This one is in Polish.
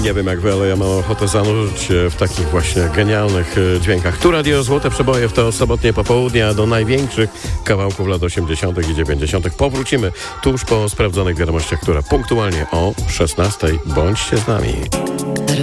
Nie wiem jak wy, ale ja mam ochotę zanurzyć się w takich właśnie genialnych dźwiękach. Tu Radio Złote Przeboje w to sobotnie popołudnie, do największych kawałków lat 80. i 90. powrócimy tuż po sprawdzonych wiadomościach, które punktualnie o 16:00. Bądźcie z nami.